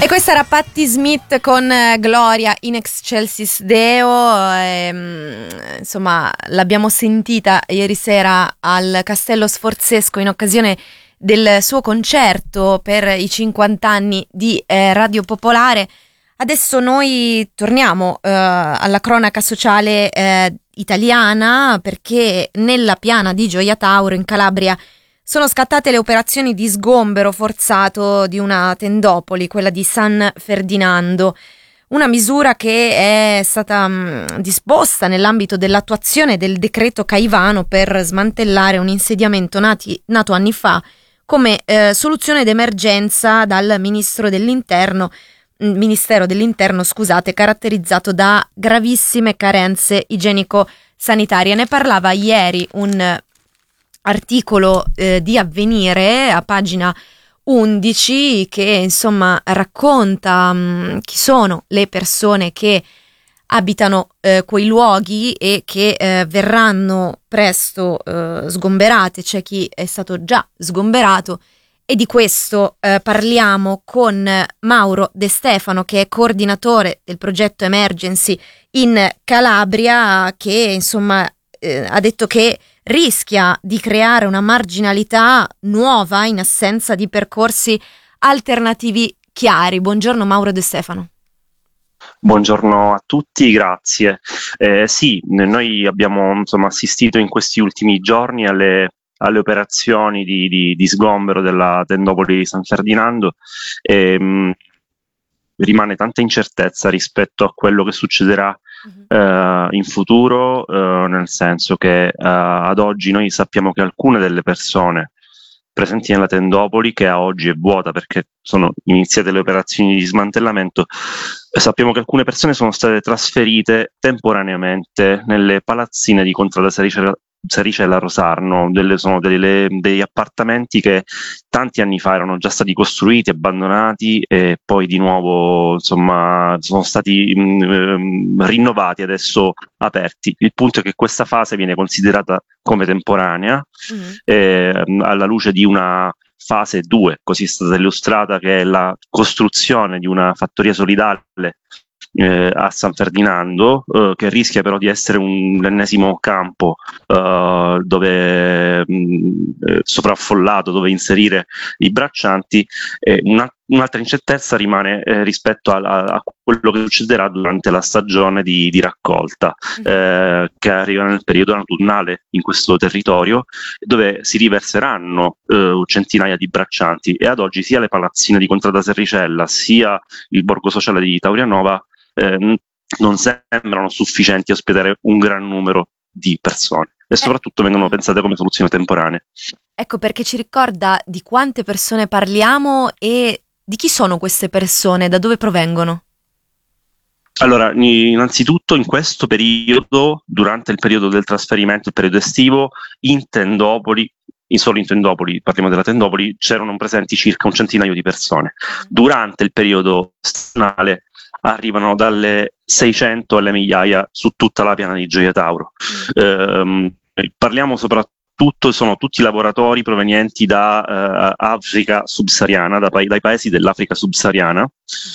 E questa era Patti Smith con Gloria in Excelsis Deo. Insomma, l'abbiamo sentita ieri sera al Castello Sforzesco in occasione del suo concerto per i 50 anni di Radio Popolare. Adesso noi torniamo alla cronaca sociale italiana, perché nella piana di Gioia Tauro in Calabria sono scattate le operazioni di sgombero forzato di una tendopoli, quella di San Ferdinando, una misura che è stata disposta nell'ambito dell'attuazione del decreto Caivano per smantellare un insediamento nato anni fa come soluzione d'emergenza dal Ministero dell'Interno, caratterizzato da gravissime carenze igienico-sanitarie. Ne parlava ieri un articolo di Avvenire a pagina 11 che insomma racconta chi sono le persone che abitano quei luoghi e che verranno presto sgomberate. C'è chi è stato già sgomberato, e di questo parliamo con Mauro De Stefano, che è coordinatore del progetto Emergency in Calabria, che insomma ha detto che rischia di creare una marginalità nuova in assenza di percorsi alternativi chiari. Buongiorno Mauro De Stefano. Buongiorno a tutti, grazie. Sì, noi abbiamo assistito in questi ultimi giorni alle operazioni di sgombero della tendopoli di San Ferdinando. Rimane tanta incertezza rispetto a quello che succederà in futuro, nel senso che ad oggi noi sappiamo che alcune delle persone presenti nella tendopoli, che a oggi è vuota perché sono iniziate le operazioni di smantellamento, sappiamo che alcune persone sono state trasferite temporaneamente nelle palazzine di Contrada Saricella Rosarno. Sono degli appartamenti che tanti anni fa erano già stati costruiti, abbandonati e poi di nuovo sono stati rinnovati, adesso aperti. Il punto è che questa fase viene considerata come temporanea, alla luce di una fase 2, così è stata illustrata, che è la costruzione di una fattoria solidale a San Ferdinando, che rischia però di essere un ennesimo campo dove sopraffollato, dove inserire i braccianti. Un'altra incertezza rimane rispetto a quello che succederà durante la stagione di raccolta, che arriva nel periodo autunnale in questo territorio, dove si riverseranno centinaia di braccianti, e ad oggi sia le palazzine di Contrada Serricella sia il borgo sociale di Taurianova non sembrano sufficienti a ospitare un gran numero di persone, e soprattutto vengono pensate come soluzione temporanea. Ecco, perché ci ricorda di quante persone parliamo e di chi sono queste persone, da dove provengono? Allora, innanzitutto in questo periodo, durante il periodo del trasferimento, il periodo estivo, in tendopoli, solo in tendopoli, parliamo della tendopoli, c'erano presenti circa un centinaio di persone. Durante il periodo stagionale arrivano dalle 600 alle migliaia su tutta la piana di Gioia Tauro. Parliamo soprattutto, sono tutti lavoratori provenienti da Africa subsahariana, dai paesi dell'Africa subsahariana.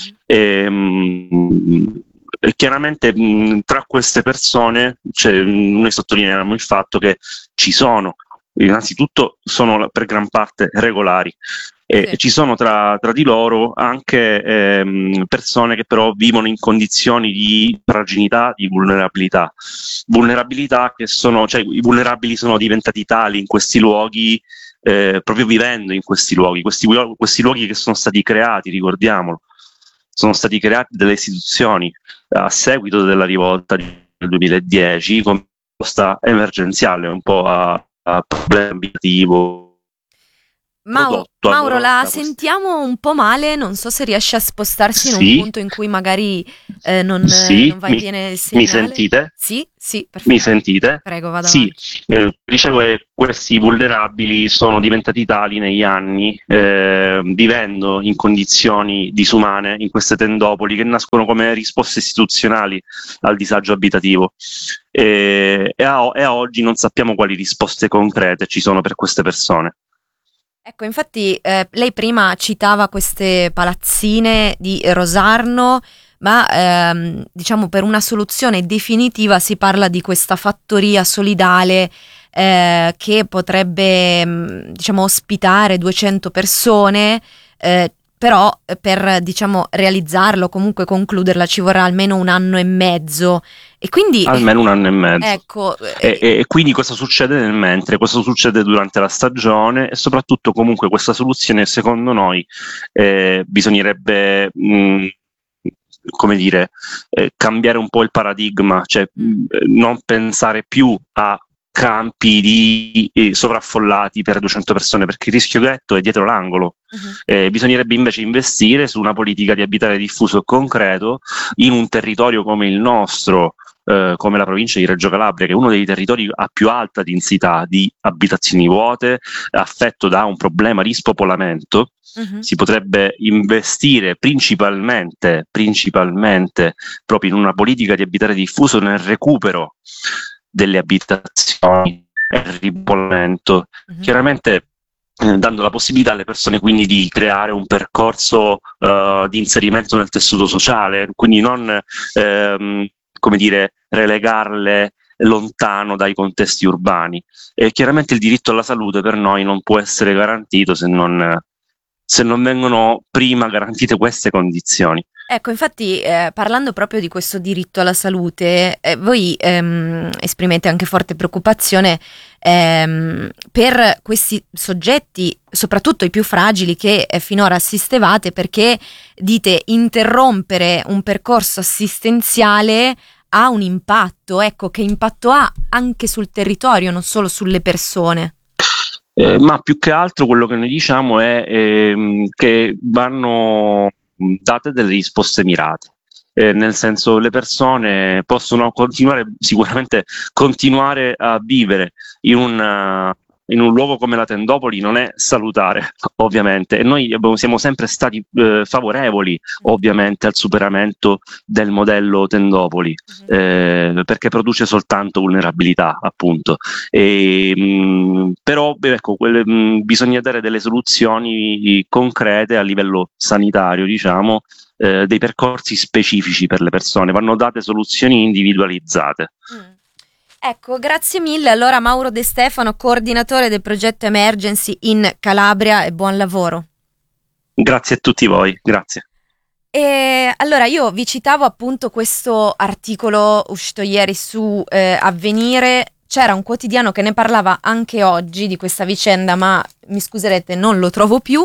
E chiaramente tra queste persone noi sottolineiamo il fatto che ci sono, innanzitutto sono per gran parte regolari, e ci sono tra di loro anche persone che però vivono in condizioni di fragilità, di vulnerabilità che i vulnerabili sono diventati tali in questi luoghi, proprio vivendo in questi luoghi che sono stati creati, ricordiamolo, sono stati creati dalle istituzioni a seguito della rivolta del 2010 come risposta emergenziale un po' a problema abitativo. Mauro, la sentiamo un po' male, non so se riesce a spostarsi in un punto in cui magari non va bene il segnale. Mi sentite? Sì, perfetto. Mi sentite? Prego, vada avanti. Dicevo che questi vulnerabili sono diventati tali negli anni, vivendo in condizioni disumane in queste tendopoli che nascono come risposte istituzionali al disagio abitativo, e a oggi non sappiamo quali risposte concrete ci sono per queste persone. Ecco, infatti lei prima citava queste palazzine di Rosarno, ma diciamo per una soluzione definitiva si parla di questa fattoria solidale che potrebbe diciamo ospitare 200 persone, però per diciamo realizzarlo, comunque concluderla, ci vorrà almeno 1 anno e mezzo. E quindi Almeno 1 anno e mezzo. ecco, E quindi cosa succede nel mentre? Cosa succede durante la stagione? E soprattutto comunque questa soluzione secondo noi bisognerebbe come dire, cambiare un po' il paradigma, cioè non pensare più a campi di sovraffollati per 200 persone, perché il rischio ghetto è dietro l'angolo. Bisognerebbe invece investire su una politica di abitare diffuso e concreto in un territorio come il nostro, come la provincia di Reggio Calabria, che è uno dei territori a più alta densità di abitazioni vuote, affetto da un problema di spopolamento. Si potrebbe investire principalmente proprio in una politica di abitare diffuso, nel recupero delle abitazioni e il ripopolamento, chiaramente dando la possibilità alle persone quindi di creare un percorso di inserimento nel tessuto sociale, quindi non come dire, relegarle lontano dai contesti urbani. E chiaramente il diritto alla salute per noi non può essere garantito se non vengono prima garantite queste condizioni. Ecco, infatti parlando proprio di questo diritto alla salute, voi esprimete anche forte preoccupazione per questi soggetti, soprattutto i più fragili che finora assistevate, perché dite interrompere un percorso assistenziale ha un impatto, ecco, che impatto ha anche sul territorio, non solo sulle persone? Ma più che altro quello che noi diciamo è che vanno date delle risposte mirate. Nel senso, le persone possono sicuramente continuare a vivere in un luogo come la Tendopoli non è salutare, ovviamente, e noi siamo sempre stati favorevoli, ovviamente, al superamento del modello Tendopoli, perché produce soltanto vulnerabilità, appunto. Però ecco, bisogna dare delle soluzioni concrete a livello sanitario, diciamo, dei percorsi specifici per le persone, vanno date soluzioni individualizzate. Ecco, grazie mille. Allora, Mauro De Stefano, coordinatore del progetto Emergency in Calabria, e buon lavoro. Grazie a tutti voi, grazie. E allora io vi citavo appunto questo articolo uscito ieri su Avvenire. C'era un quotidiano che ne parlava anche oggi di questa vicenda, ma mi scuserete, non lo trovo più.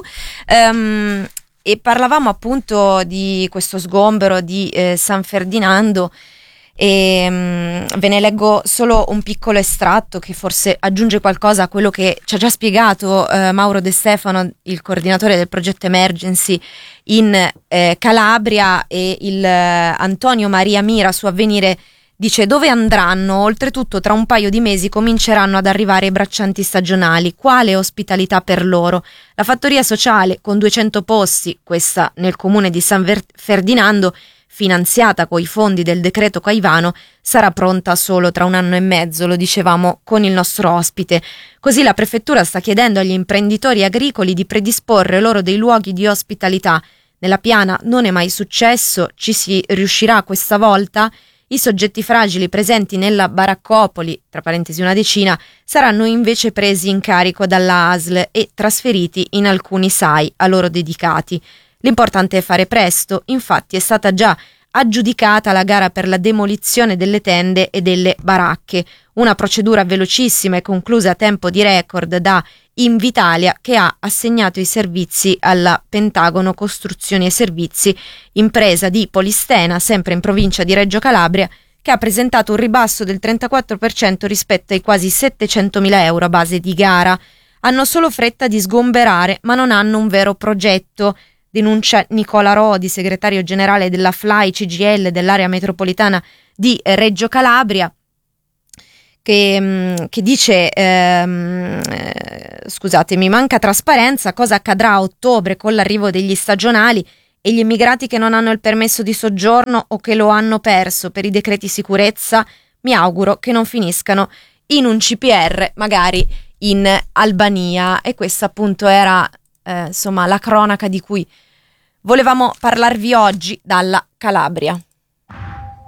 E parlavamo appunto di questo sgombero di San Ferdinando. E ve ne leggo solo un piccolo estratto che forse aggiunge qualcosa a quello che ci ha già spiegato Mauro De Stefano, il coordinatore del progetto Emergency in Calabria, e il Antonio Maria Mira su Avvenire dice: dove andranno? Oltretutto tra un paio di mesi cominceranno ad arrivare i braccianti stagionali, quale ospitalità per loro? La fattoria sociale con 200 posti, questa nel comune di San Ferdinando, finanziata coi fondi del decreto Caivano, sarà pronta solo tra 1 anno e mezzo, lo dicevamo con il nostro ospite. Così la prefettura sta chiedendo agli imprenditori agricoli di predisporre loro dei luoghi di ospitalità. Nella piana non è mai successo, ci si riuscirà questa volta? I soggetti fragili presenti nella baraccopoli, tra parentesi una decina, saranno invece presi in carico dalla ASL e trasferiti in alcuni SAI a loro dedicati. L'importante è fare presto, infatti è stata già aggiudicata la gara per la demolizione delle tende e delle baracche, una procedura velocissima e conclusa a tempo di record da Invitalia, che ha assegnato i servizi alla Pentagono Costruzioni e Servizi, impresa di Polistena, sempre in provincia di Reggio Calabria, che ha presentato un ribasso del 34% rispetto ai quasi 700.000 euro a base di gara. Hanno solo fretta di sgomberare, ma non hanno un vero progetto, denuncia Nicola Rodi, segretario generale della FLAI CGIL dell'area metropolitana di Reggio Calabria, che dice scusatemi, manca trasparenza, cosa accadrà a ottobre con l'arrivo degli stagionali e gli immigrati che non hanno il permesso di soggiorno o che lo hanno perso per i decreti sicurezza. Mi auguro che non finiscano in un CPR, magari in Albania, e questa appunto era insomma la cronaca di cui volevamo parlarvi oggi dalla Calabria.